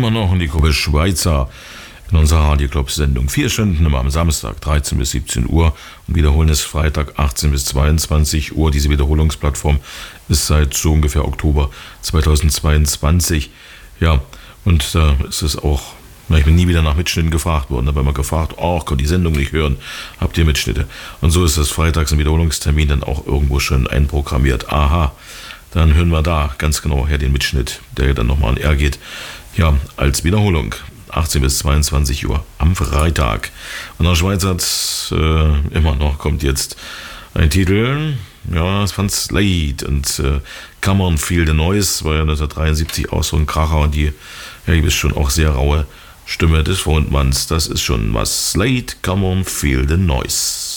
immer noch in die Gruppe Schweizer in unserer Radioclub-Sendung. 4 Stunden immer am Samstag 13 bis 17 Uhr und wiederholen es Freitag 18 bis 22 Uhr. Diese Wiederholungsplattform ist seit so ungefähr Oktober 2022. Ja, und da ist es auch, ich bin nie wieder nach Mitschnitten gefragt worden. Da war immer gefragt, kann die Sendung nicht hören, habt ihr Mitschnitte? Und so ist das freitags im Wiederholungstermin dann auch irgendwo schon einprogrammiert. Aha, dann hören wir da ganz genau her den Mitschnitt, der dann nochmal an R geht. Ja, als Wiederholung 18 bis 22 Uhr am Freitag. Und der Schweiz hat immer noch, kommt jetzt ein Titel, ja, von Slade und Come on Feel the Noise, war ja 1973 auch so ein Kracher und die ist schon auch sehr raue Stimme des Frontmanns. Das ist schon was. Slade, Come on Feel the Noise.